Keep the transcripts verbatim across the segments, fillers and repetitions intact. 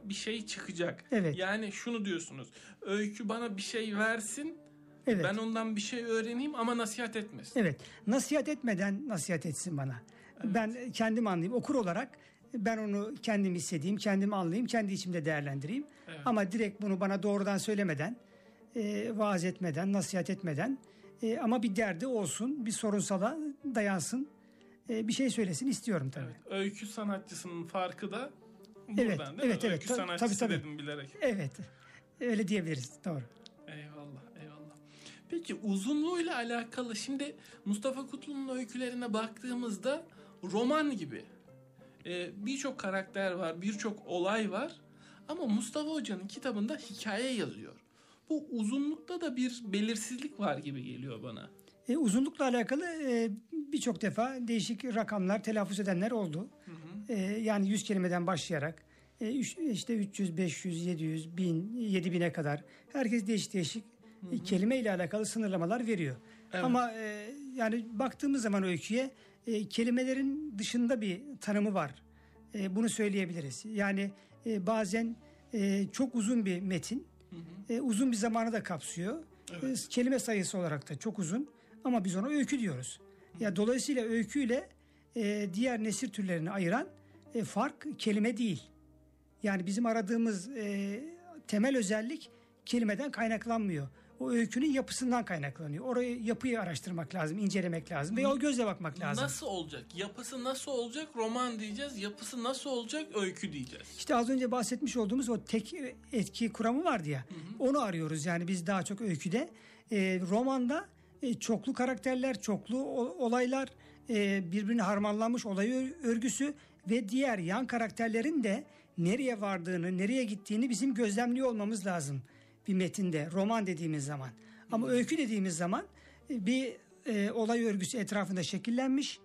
bir şey çıkacak. Evet. Yani şunu diyorsunuz. Öykü bana bir şey versin. Evet. Ben ondan bir şey öğreneyim ama nasihat etmesin. Evet. Nasihat etmeden nasihat etsin bana. Evet. Ben kendim anlayayım. Okur olarak ben onu kendim hissedeyim, kendim anlayayım, kendi içimde değerlendireyim. Evet. Ama direkt bunu bana doğrudan söylemeden, e, vaaz etmeden, nasihat etmeden e, ama bir derdi olsun, bir sorunsala dayansın, e, bir şey söylesin istiyorum tabii. Evet. Öykü sanatçısının farkı da buradan evet, değil evet, mi? Evet, Öykü tabii, sanatçısı tabii, tabii. dedim bilerek. Evet. Öyle diyebiliriz. Doğru. Eyvallah, eyvallah. Peki uzunluğuyla alakalı şimdi Mustafa Kutlu'nun öykülerine baktığımızda roman gibi ee, birçok karakter var, birçok olay var ama Mustafa Hoca'nın kitabında hikaye yazıyor. Bu uzunlukta da bir belirsizlik var gibi geliyor bana. E, uzunlukla alakalı e, birçok defa değişik rakamlar telaffuz edenler oldu. Hı hı. E, yani yüz kelimeden başlayarak e, üç, işte üç yüz, beş yüz, yedi yüz, bin, yedi bine kadar herkes değişik değişik hı hı. E, kelime ile alakalı sınırlamalar veriyor. Evet. Ama e, yani baktığımız zaman öyküye e, kelimelerin dışında bir tanımı var. E, bunu söyleyebiliriz. Yani e, bazen e, çok uzun bir metin, hı hı. E, uzun bir zamanı da kapsıyor. Evet. E, kelime sayısı olarak da çok uzun. Ama biz ona öykü diyoruz. Ya dolayısıyla öyküyle e, diğer nesir türlerini ayıran e, fark kelime değil. Yani bizim aradığımız e, temel özellik kelimeden kaynaklanmıyor. O öykünün yapısından kaynaklanıyor. Orayı yapıyı araştırmak lazım, incelemek lazım veya o gözle bakmak lazım. Nasıl olacak? Yapısı nasıl olacak? Roman diyeceğiz. Yapısı nasıl olacak? Öykü diyeceğiz. İşte az önce bahsetmiş olduğumuz o tek etki kuramı vardı ya. Hı hı. Onu arıyoruz yani biz daha çok öyküde. E, romanda e, çoklu karakterler, çoklu olaylar, e, birbirine harmanlanmış olay örgüsü ve diğer yan karakterlerin de nereye vardığını, nereye gittiğini bizim gözlemliyor olmamız lazım. Bir metinde, roman dediğimiz zaman. Ama hmm. öykü dediğimiz zaman bir e, olay örgüsü etrafında şekillenmiş.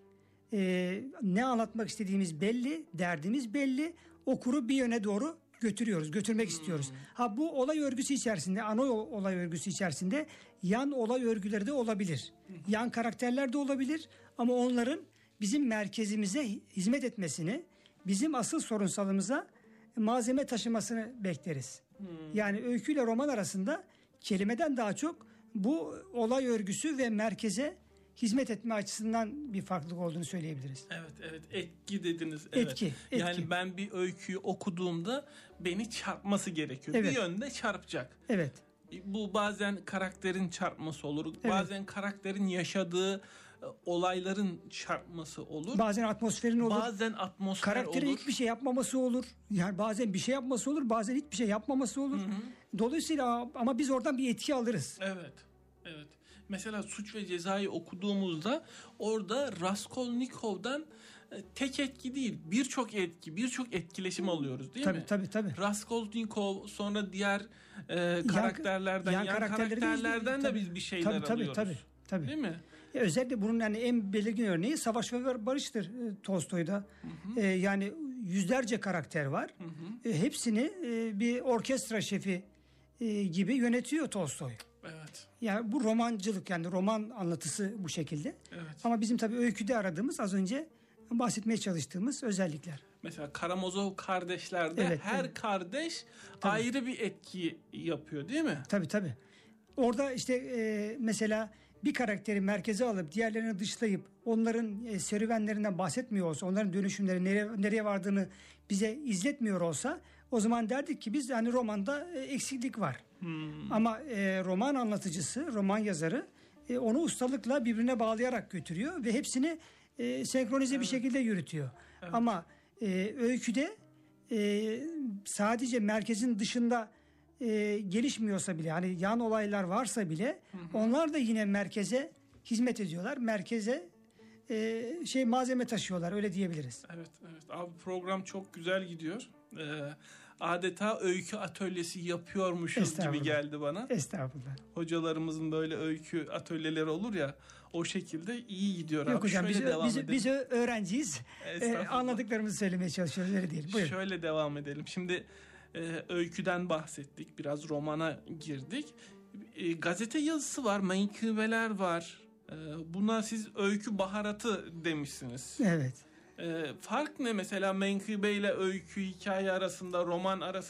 E, ne anlatmak istediğimiz belli, derdimiz belli. Okuru bir yöne doğru götürüyoruz, götürmek hmm. istiyoruz. Ha bu olay örgüsü içerisinde, ana olay örgüsü içerisinde yan olay örgüleri de olabilir. Hmm. Yan karakterler de olabilir ama onların bizim merkezimize hizmet etmesini, bizim asıl sorunsalımıza malzeme taşımasını bekleriz. Hmm. Yani öyküyle roman arasında kelimeden daha çok bu olay örgüsü ve merkeze hizmet etme açısından bir farklılık olduğunu söyleyebiliriz. Evet, evet. Etki dediniz. Evet. Etki, etki. Yani ben bir öyküyü okuduğumda beni çarpması gerekiyor. Evet. Bir yönde çarpacak. Evet. Bu bazen karakterin çarpması olur. Evet. Bazen karakterin yaşadığı olayların çarpması olur. Bazen atmosferin olur. Bazen atmosfer Karakterin olur. hiçbir şey yapmaması olur. Yani bazen bir şey yapması olur, bazen hiçbir şey yapmaması olur. Hı hı. Dolayısıyla ama biz oradan bir etki alırız. Evet. Evet. Mesela Suç ve Ceza'yı okuduğumuzda orada Raskolnikov'dan tek etki değil, birçok etki, birçok etkileşim alıyoruz değil tabii, mi? Tabii tabii tabii. Raskolnikov sonra diğer e, karakterlerden, yan, yan karakterlerden de biz bir şeyler tabii, tabii, alıyoruz. Tabii tabii. Değil mi? Ya özellikle bunun yani en belirgin örneği Savaş ve Barış'tır e, Tolstoy'da. Hı hı. E, yani yüzlerce karakter var. Hı hı. E, hepsini e, bir orkestra şefi e, gibi yönetiyor Tolstoy. Evet. Yani bu romancılık, yani roman anlatısı bu şekilde. Evet. Ama bizim tabii öyküde aradığımız, az önce bahsetmeye çalıştığımız özellikler. Mesela Karamazov kardeşlerde evet, her evet. kardeş tabii. ayrı bir etki yapıyor değil mi? Tabii tabii. Orada işte e, mesela bir karakteri merkeze alıp diğerlerini dışlayıp onların e, serüvenlerinden bahsetmiyor olsa, onların dönüşümleri nereye, nereye vardığını bize izletmiyor olsa, o zaman derdik ki biz yani romanda e, eksiklik var. Hmm. Ama e, roman anlatıcısı, roman yazarı e, onu ustalıkla birbirine bağlayarak götürüyor ve hepsini e, senkronize evet. bir şekilde yürütüyor. Evet. Ama e, öyküde e, sadece merkezin dışında e, gelişmiyorsa bile, hani yan olaylar varsa bile, hı hı. onlar da yine merkeze hizmet ediyorlar. Merkeze e, şey malzeme taşıyorlar, öyle diyebiliriz. Evet, evet. Abi program çok güzel gidiyor. Ee, adeta öykü atölyesi yapıyormuşuz gibi geldi bana. Estağfurullah. Hocalarımızın böyle öykü atölyeleri olur ya, o şekilde iyi gidiyor. Yok abi. hocam, Şöyle biz, devam biz, edelim. biz öğrenciyiz. E, anladıklarımızı söylemeye çalışıyoruz, öyle diyelim. Buyurun. Şöyle devam edelim. Şimdi e, öyküden bahsettik. Biraz romana girdik. E, gazete yazısı var, menkıbeler var. E, buna siz öykü baharatı demişsiniz. Evet. E, fark ne mesela menkıbe ile öykü hikaye arasında, roman arasında?